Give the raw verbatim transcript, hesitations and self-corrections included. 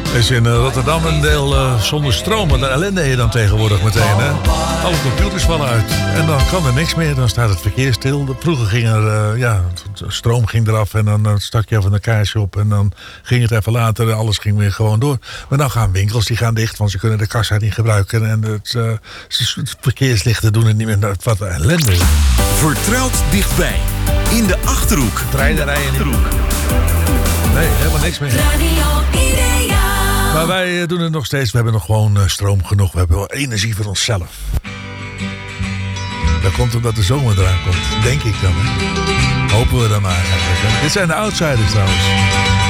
is in uh, Rotterdam een deel uh, zonder stroom. Wat een ellende je dan tegenwoordig meteen. Hè? Alle computers vallen uit. En dan kan er niks meer. Dan staat het verkeer stil. Vroeger ging er, uh, ja, stroom ging eraf. En dan uh, stak je even een kaarsje op. En dan ging het even later. Alles ging weer gewoon door. Maar dan gaan winkels die gaan dicht. Want ze kunnen de kassa niet gebruiken. En het, uh, het verkeerslichten doen het niet meer. Wat een ellende. Vertrouwd dichtbij. In de Achterhoek. Treinen rijden niet. Nee, helemaal niks meer. Maar wij doen het nog steeds. We hebben nog gewoon stroom genoeg. We hebben wel energie voor onszelf. Dat komt omdat de zomer eraan komt. Denk ik dan. Hè? Hopen we dan maar. Dit zijn de Outsiders trouwens.